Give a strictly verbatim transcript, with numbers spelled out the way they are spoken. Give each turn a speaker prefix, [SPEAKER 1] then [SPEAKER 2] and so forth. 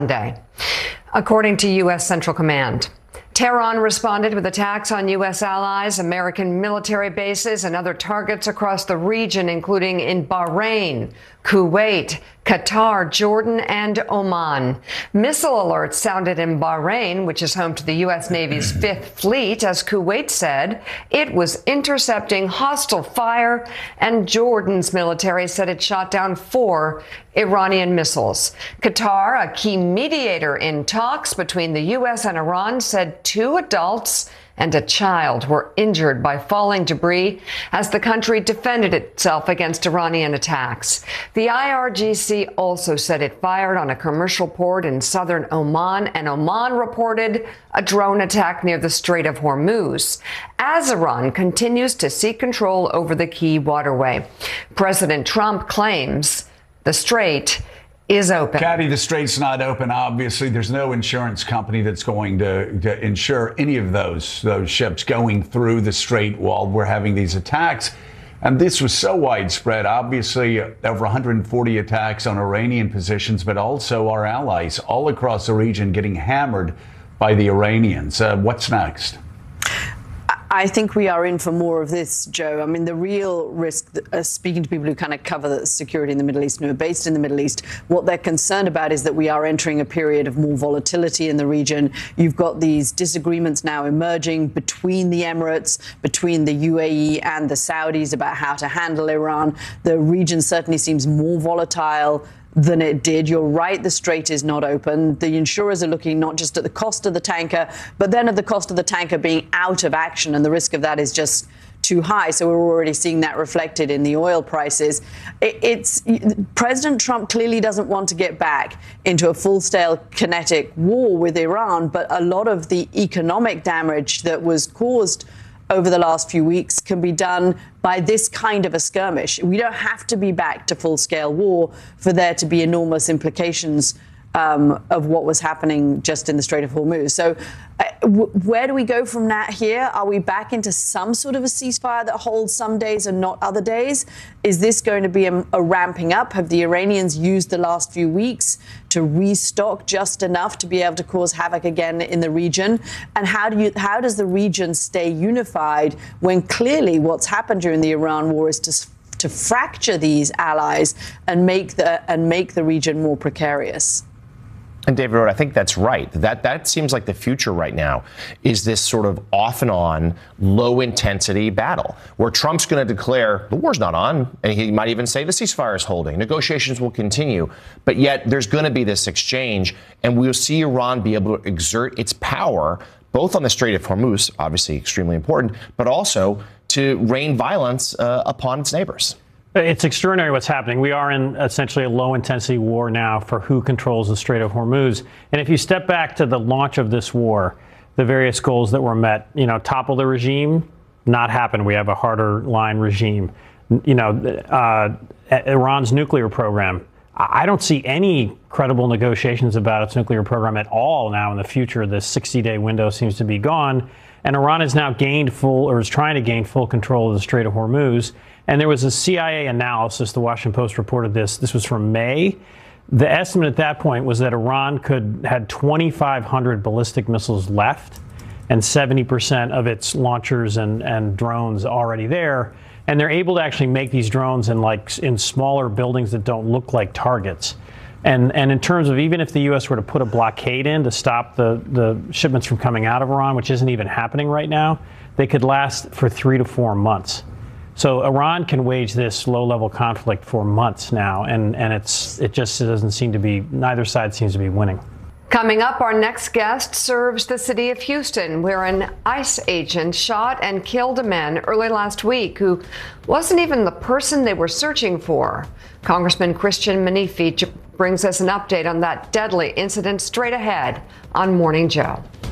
[SPEAKER 1] Day. According to U S Central Command, Tehran responded with attacks on U S allies, American military bases, and other targets across the region, including in Bahrain, Kuwait, Qatar, Jordan, and Oman. Missile alerts sounded in Bahrain, which is home to the U S Navy's Fifth Fleet, as Kuwait said it was intercepting hostile fire, and Jordan's military said it shot down four Iranian missiles. Qatar, a key mediator in talks between the U S and Iran, said two adults and a child were injured by falling debris as the country defended itself against Iranian attacks. The I R G C also said it fired on a commercial port in southern Oman, and Oman reported a drone attack near the Strait of Hormuz, as Iran continues to seek control over the key waterway. President Trump claims the strait is open.
[SPEAKER 2] Kathy, the strait's not open. Obviously, there's no insurance company that's going to, to insure any of those those ships going through the strait while we're having these attacks. And this was so widespread. Obviously, over one hundred forty attacks on Iranian positions, but also our allies all across the region getting hammered by the Iranians. Uh, what's next?
[SPEAKER 3] I think we are in for more of this, Joe. I mean, the real risk, uh, speaking to people who kind of cover the security in the Middle East and who are based in the Middle East, what they're concerned about is that we are entering a period of more volatility in the region. You've got these disagreements now emerging between the Emirates, between the U A E and the Saudis about how to handle Iran. The region certainly seems more volatile than it did. You're right, the strait is not open. The insurers are looking not just at the cost of the tanker, but then at the cost of the tanker being out of action, and the risk of that is just too high. So we're already seeing that reflected in the oil prices. It's President Trump clearly doesn't want to get back into a full-scale kinetic war with Iran, but a lot of the economic damage that was caused over the last few weeks can be done by this kind of a skirmish. We don't have to be back to full-scale war for there to be enormous implications um, of what was happening just in the Strait of Hormuz. So uh, w- where do we go from that here? Are we back into some sort of a ceasefire that holds some days and not other days? Is this going to be a, a ramping up? Have the Iranians used the last few weeks to restock just enough to be able to cause havoc again in the region? And how do you, how does the region stay unified when clearly what's happened during the Iran war is to to fracture these allies and make the and make the region more precarious?
[SPEAKER 4] And David Rohde, I think that's right. That that seems like the future right now is this sort of off and on, low intensity battle where Trump's going to declare the war's not on. And he might even say the ceasefire is holding. Negotiations will continue. But yet there's going to be this exchange, and we'll see Iran be able to exert its power both on the Strait of Hormuz, obviously extremely important, but also to rain violence uh, upon its neighbors.
[SPEAKER 5] It's extraordinary what's happening. We are in essentially a low-intensity war now for who controls the Strait of Hormuz. And if you step back to the launch of this war, the various goals that were met, you know, topple the regime, not happen. We have a harder line regime. You know, uh, Iran's nuclear program, I don't see any credible negotiations about its nuclear program at all now in the future. The sixty-day window seems to be gone. And Iran has now gained full, or is trying to gain full control of the Strait of Hormuz. And there was a C I A analysis, the Washington Post reported this, this was from May. The estimate at that point was that Iran could had twenty-five hundred ballistic missiles left and seventy percent of its launchers and, and drones already there. And they're able to actually make these drones in like in smaller buildings that don't look like targets. And and in terms of even if the U S were to put a blockade in to stop the, the shipments from coming out of Iran, which isn't even happening right now, they could last for three to four months. So Iran can wage this low-level conflict for months now, and, and it's it just doesn't seem to be, neither side seems to be winning.
[SPEAKER 1] Coming up, our next guest serves the city of Houston, where an ICE agent shot and killed a man early last week who wasn't even the person they were searching for. Congressman Christian Menifee brings us an update on that deadly incident straight ahead on Morning Joe.